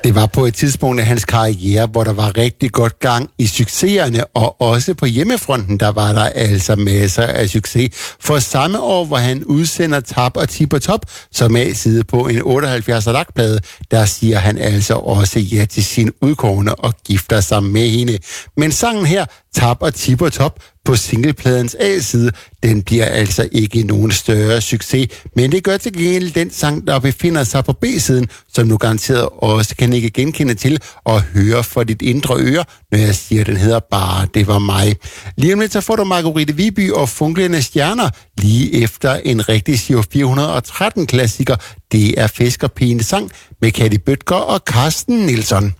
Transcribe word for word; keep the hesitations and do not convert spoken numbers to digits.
Det var på et tidspunkt af hans karriere, hvor der var rigtig godt gang i succeserne, og også på hjemmefronten, der var der altså masser af succes. For samme år, hvor han udsender Tap og Tip og Top, som A-side på en otteoghalvfjerds lakplade, der siger han altså også ja til sin udkårne og gifter sig med hende. Men sangen her, Tap og Tip og Top, på singlepladens A-side, den bliver altså ikke nogen større succes, men det gør til gengæld den sang, der befinder sig på B-siden, som du garanteret også kan ikke genkende til og høre for dit indre øre, når jeg siger, den hedder bare Det var mig. Lige om lidt så får du Margrethe Viby og Funklende Stjerner, lige efter en rigtig Giro fire hundrede og tretten klassiker. Det er Fiskerpigens sang med Katti Bødker og Carsten Nilsson.